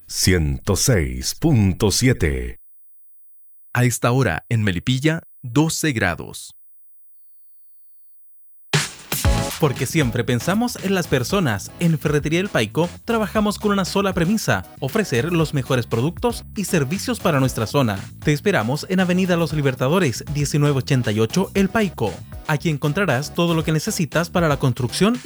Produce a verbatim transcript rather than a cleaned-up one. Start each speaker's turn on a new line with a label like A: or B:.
A: ciento seis punto siete.
B: A esta hora, en Melipilla, doce grados.
C: Porque siempre pensamos en las personas, en Ferretería El Paico trabajamos con una sola premisa: ofrecer los mejores productos y servicios para nuestra zona. Te esperamos en Avenida Los Libertadores, diecinueve ochenta y ocho El Paico. Aquí encontrarás todo lo que necesitas para la construcción